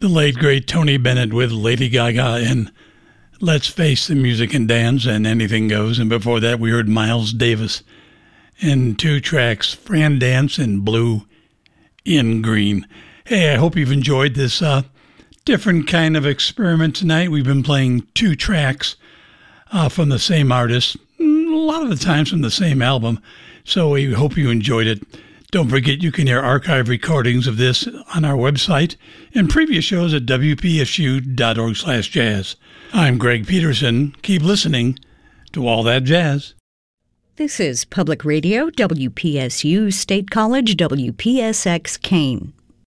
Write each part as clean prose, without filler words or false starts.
The late, great Tony Bennett with Lady Gaga and Let's Face the Music and Dance and Anything Goes. And before that, we heard Miles Davis in 2 tracks, Fran Dance and Blue in Green. Hey, I hope you've enjoyed this different kind of experiment tonight. We've been playing 2 tracks from the same artist, a lot of the times from the same album. So we hope you enjoyed it. Don't forget you can hear archive recordings of this on our website and previous shows at wpsu.org/jazz. I'm Greg Peterson. Keep listening to All That Jazz. This is Public Radio, WPSU, State College, WPSX, Kane.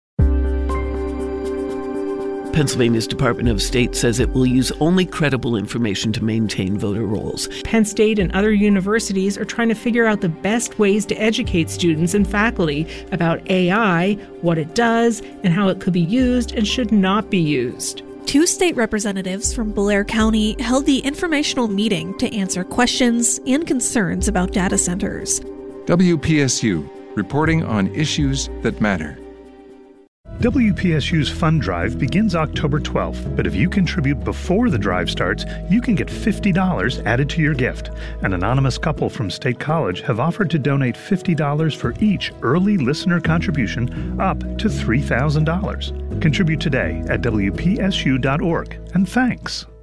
Pennsylvania's Department of State says it will use only credible information to maintain voter rolls. Penn State and other universities are trying to figure out the best ways to educate students and faculty about AI, what it does, and how it could be used and should not be used. 2 state representatives from Blair County held the informational meeting to answer questions and concerns about data centers. WPSU, reporting on issues that matter. WPSU's Fund Drive begins October 12th, but if you contribute before the drive starts, you can get $50 added to your gift. An anonymous couple from State College have offered to donate $50 for each early listener contribution up to $3,000. Contribute today at WPSU.org, and thanks.